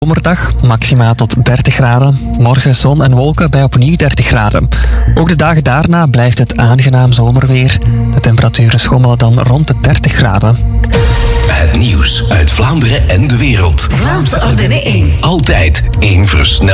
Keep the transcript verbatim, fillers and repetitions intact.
Zomerdag, maxima tot dertig graden. Morgen zon en wolken bij opnieuw dertig graden. Ook de dagen daarna blijft het aangenaam zomerweer. De temperaturen schommelen dan rond de dertig graden. Het nieuws uit Vlaanderen en de wereld. Vlaamse Ardennen één. Altijd één versnelling.